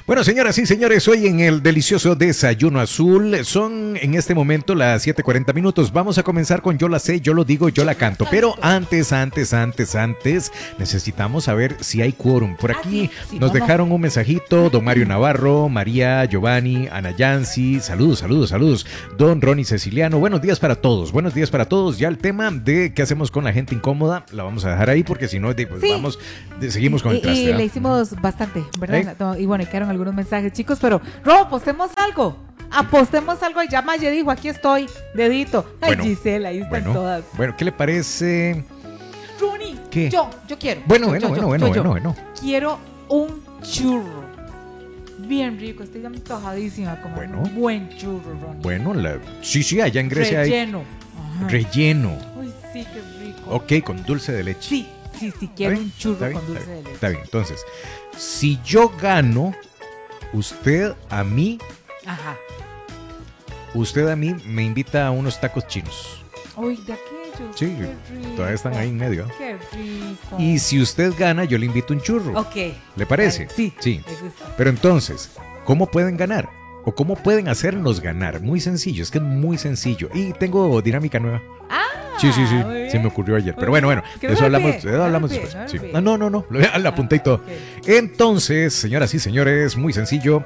Bueno, señoras y señores, hoy en el delicioso Desayuno Azul son en este momento las 7:40 minutos. Vamos a comenzar con Yo la sé, yo lo digo, yo la canto. Pero antes, necesitamos saber si hay quórum. Por aquí nos dejaron un mensajito, don Mario Navarro, María, Giovanni, Ana Yancy. Saludos. Don Ronnie Ceciliano. Buenos días para todos. Ya el tema de qué hacemos con la gente incómoda, la vamos a dejar ahí porque si no, pues seguimos con el traste. Y le hicimos bastante, ¿verdad? Y bueno, quedaron algunos mensajes, chicos, pero apostemos algo. Ya Maye dijo, aquí estoy, dedito. Ay, bueno, Gisela, ahí están todas. Bueno, ¿qué le parece? Rooney, ¿qué? Yo quiero. Bueno. Quiero un churro. Bien rico, estoy antojadísima como un buen churro, Rooney. Bueno, sí, allá en Grecia Relleno. hay relleno. Uy, sí, qué rico. Ok, con dulce de leche. Sí, quiero un churro con dulce de leche. Está bien, entonces, si yo gano, usted a mí me invita a unos tacos chinos. Uy, de aquellos. Sí, qué rico. todavía están ahí en medio. Qué rico. Y si usted gana, yo le invito un churro. Ok. ¿Le parece? Sí. Pero entonces, ¿cómo pueden ganar? ¿O cómo pueden hacernos ganar? Muy sencillo, es que es muy sencillo. Y tengo dinámica nueva. Sí, se me ocurrió ayer. Pero bueno, de eso hablamos después. Sí. No, la apunté y todo. Okay. Entonces, señoras y señores, muy sencillo.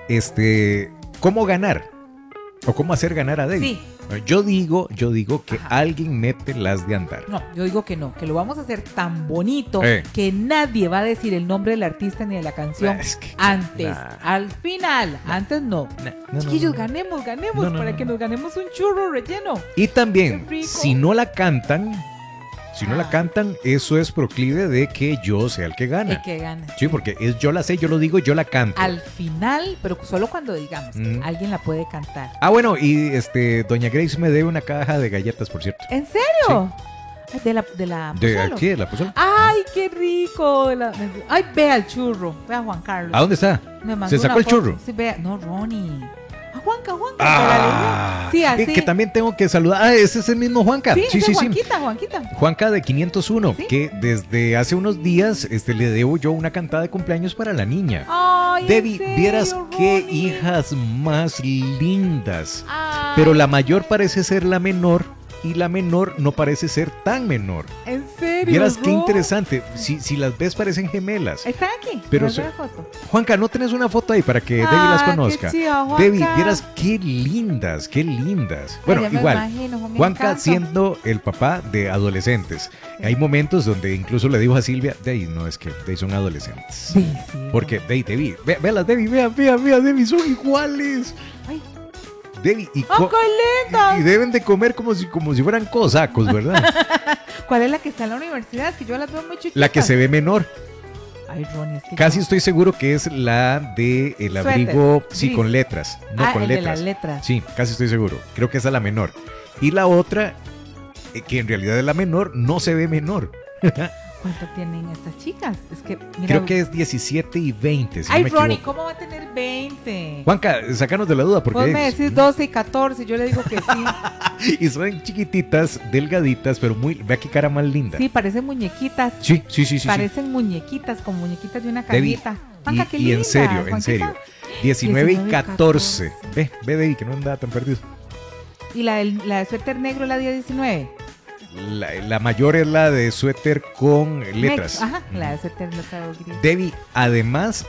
¿Cómo ganar? ¿O cómo hacer ganar a Debbie? Sí. Yo digo que alguien mete las de andar. No, yo digo que no, que lo vamos a hacer tan bonito que nadie va a decir el nombre del artista ni de la canción antes. Al final, antes no. Chiquillos, ganemos para que nos ganemos un churro relleno. Y también, si no la cantan, eso es proclive de que yo sea el que gana. Sí, porque es yo la sé, yo lo digo, yo la canto. Al final, pero solo cuando digamos, alguien la puede cantar. Bueno, y doña Grace me debe una caja de galletas, por cierto. ¿En serio? Sí. ¿De la Pozuelo? ¿Qué? ¿De la Pozuelo? ¡Ay, qué rico! Ay, vea el churro, vea a Juan Carlos. ¿A dónde está? ¿Se sacó el churro? Sí, vea. No, Ronnie. A Juanca. Sí, así. Que también tengo que saludar. Ese es el mismo Juanca. Sí. Juanquita. Juanca de 501, ¿sí? Que desde hace unos días le debo yo una cantada de cumpleaños para la niña. Ay, Debbie, ¿en serio, vieras Ronnie? qué hijas más lindas. Ay. Pero la mayor parece ser la menor y la menor no parece ser tan menor. ¿En serio? Vieras qué interesante. Si las ves parecen gemelas. Están aquí. Pero foto. Juanca, ¿no tenés una foto ahí para que Debbie las conozca? Qué chido, Juanca. Debbie, vieras qué lindas. Bueno, igual, Juanca siendo el papá de adolescentes. Sí. Hay momentos donde incluso le digo a Silvia, Debbie, no, es que Debbie son adolescentes. Sí. Porque Debbie, vean, Debbie, son iguales. Ay. Debbie, ¡qué lindas! Y deben de comer como si fueran cosacos, ¿verdad? ¿Cuál es la que está en la universidad? Que yo las veo muy chiquitas. La que se ve menor. Ay, Ronnie, casi estoy seguro que es la de el abrigo, sí, con letras. No, con letras. De las letras. Sí, casi estoy seguro. Creo que esa es la menor. Y la otra, que en realidad es la menor, no se ve menor. ¿Cuánto tienen estas chicas? Es que, mira, creo que es 17 y 20. Ay, Ronnie, ¿cómo va a tener 20? Juanca, sácanos de la duda. Porque vos me decís 12 y 14, yo le digo que sí. Y son chiquititas, delgaditas, pero vea qué cara más linda. Sí, parecen muñequitas. Sí. Parecen muñequitas, como muñequitas de una cajita. Juanca, qué linda. En serio. 19 y 14. Ve, Debbie, que no andaba tan perdido. ¿Y la de suéter negro, la de 19? La mayor es la de suéter con letras. La de suéter gris. Debbie, además,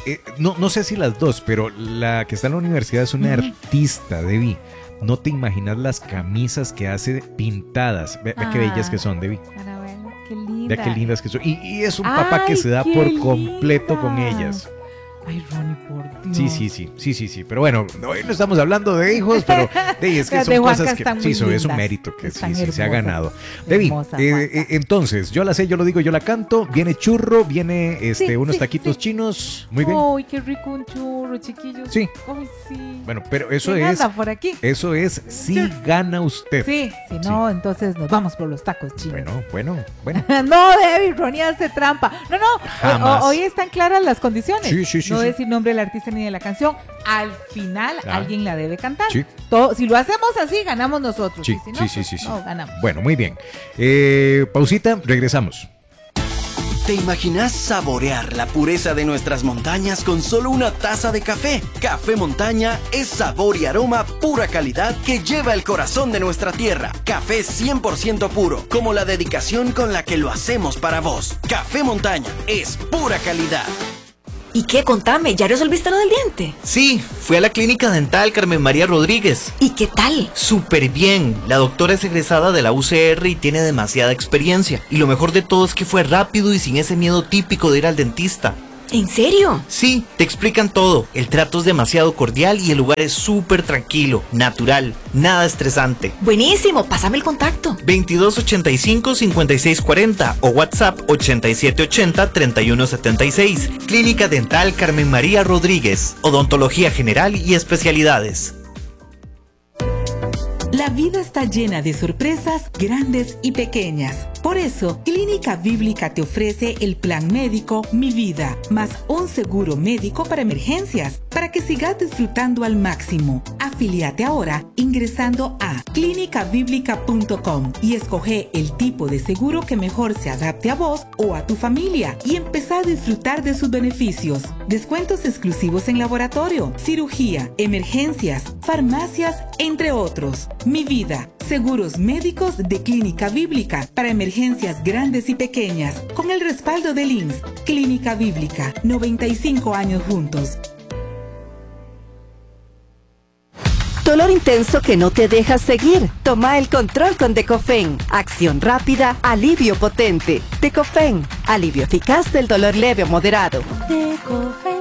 no sé si las dos, pero la que está en la universidad es una artista, Debbie. No te imaginas las camisas que hace pintadas. Ve qué bellas que son, Debbie. Qué lindas. Ve qué lindas que son. Y es un papá que se da por completo con ellas. Ay, Ronnie, por Dios. Sí. Pero bueno, hoy no estamos hablando de hijos, pero es que son cosas que sí, eso es un mérito que sí se ha ganado. Debbie, entonces, yo la sé, yo lo digo, yo la canto. Viene churro, viene unos taquitos chinos. Muy bien. Uy, qué rico un churro, chiquillos. Sí. Uy, sí. Bueno, pero eso es. Por aquí? Eso es si gana usted. Sí, si no, entonces nos vamos por los tacos chinos. Bueno. No, Debbie, Ronnie hace trampa. No. Jamás. Hoy están claras las condiciones. Sí. No decir nombre del artista ni de la canción. Al final alguien la debe cantar. Sí. Si lo hacemos así, ganamos nosotros. Sí, si no, sí. No, ganamos. Bueno, muy bien. Pausita, regresamos. ¿Te imaginas saborear la pureza de nuestras montañas con solo una taza de café? Café Montaña es sabor y aroma pura calidad que lleva el corazón de nuestra tierra. Café 100% puro, como la dedicación con la que lo hacemos para vos. Café Montaña es pura calidad. ¿Y qué? Contame, ¿ya resolviste lo del diente? Sí, fui a la clínica dental Carmen María Rodríguez. ¿Y qué tal? Súper bien. La doctora es egresada de la UCR y tiene demasiada experiencia. Y lo mejor de todo es que fue rápido y sin ese miedo típico de ir al dentista. ¿En serio? Sí, te explican todo. El trato es demasiado cordial y el lugar es súper tranquilo, natural, nada estresante. Buenísimo, pásame el contacto. 2285-5640 o WhatsApp 8780-3176. Clínica Dental Carmen María Rodríguez. Odontología general y especialidades. La vida está llena de sorpresas grandes y pequeñas. Por eso, Clínica Bíblica te ofrece el plan médico Mi Vida, más un seguro médico para emergencias, para que sigas disfrutando al máximo. Afíliate ahora ingresando a clinicabiblica.com y escoge el tipo de seguro que mejor se adapte a vos o a tu familia y empezá a disfrutar de sus beneficios. Descuentos exclusivos en laboratorio, cirugía, emergencias, farmacias, entre otros. Mi Vida, seguros médicos de Clínica Bíblica para emergencias grandes y pequeñas, con el respaldo del INSS. Clínica Bíblica, 95 años juntos. Dolor intenso que no te deja seguir. Toma el control con Decofen. Acción rápida, alivio potente. Decofen, alivio eficaz del dolor leve o moderado. Decofen.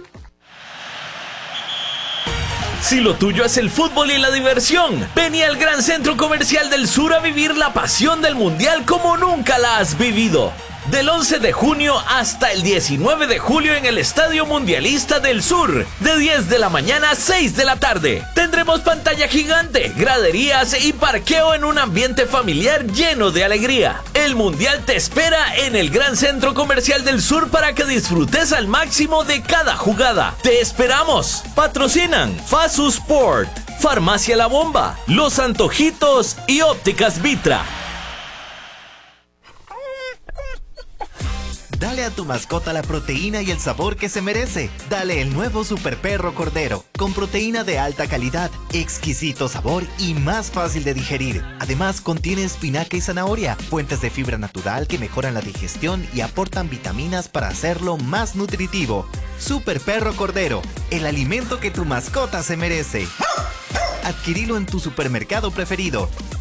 Si lo tuyo es el fútbol y la diversión, vení al Gran Centro Comercial del Sur a vivir la pasión del Mundial como nunca la has vivido. Del 11 de junio hasta el 19 de julio en el Estadio Mundialista del Sur, de 10 de la mañana a 6 de la tarde. Tendremos pantalla gigante, graderías y parqueo en un ambiente familiar lleno de alegría. El Mundial te espera en el Gran Centro Comercial del Sur para que disfrutes al máximo de cada jugada. ¡Te esperamos! Patrocinan Fasu Sport, Farmacia La Bomba, Los Antojitos y Ópticas Vitra. Dale a tu mascota la proteína y el sabor que se merece. Dale el nuevo Super Perro Cordero, con proteína de alta calidad, exquisito sabor y más fácil de digerir. Además, contiene espinaca y zanahoria, fuentes de fibra natural que mejoran la digestión y aportan vitaminas para hacerlo más nutritivo. Super Perro Cordero, el alimento que tu mascota se merece. Adquirilo en tu supermercado preferido.